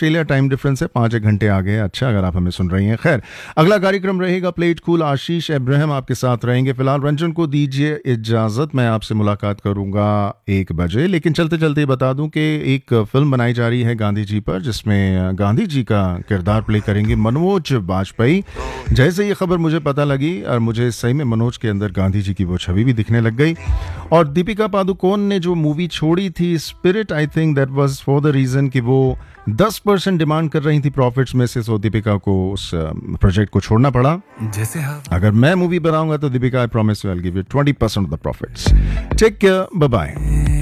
Australia time difference है, 5 घंटे आगे। अच्छा, अगर आप हमें सुन रही हैं। खैर, अगला कार्यक्रम रहेगा प्लेट कूल। आशीष इब्राहिम आपके साथ रहेंगे। फिलहाल रंजन को दीजिए इजाजत, मैं आपसे मुलाकात करूंगा 1 बजे। लेकिन चलते चलते बता दूं कि एक फिल्म बनाई जा रही है गांधी जी पर, जिसमें गांधी जी का किरदार प्ले करेंगे मनोज बाजपेयी। जैसे ये खबर मुझे पता लगी और मुझे सही में मनोज के अंदर गांधी जी की वो छवि भी दिखने लग गई। और दीपिका पादुकोण ने जो मूवी छोड़ी थी spirit, I think that was for the reason कि वो 10% डिमांड कर रही थी प्रॉफिट्स में से, सो दीपिका को उस प्रोजेक्ट को छोड़ना पड़ा। जैसे अगर मैं मूवी बनाऊंगा तो Deepika, I promise you I will give you 20% of the profits. Take care, bye bye.